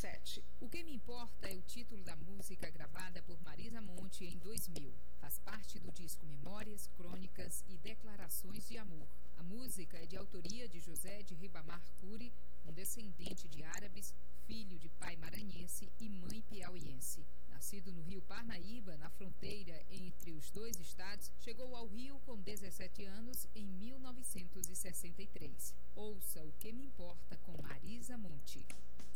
17. O Que Me Importa é o título da música gravada por Marisa Monte em 2000. Faz parte do disco Memórias, Crônicas e Declarações de Amor. A música é de autoria de José de Ribamar Cury, um descendente de árabes, filho de pai maranhense e mãe piauiense. Nascido no Rio Parnaíba, na fronteira entre os dois estados, chegou ao Rio com 17 anos em 1963. Ouça O Que Me Importa com Marisa Monte.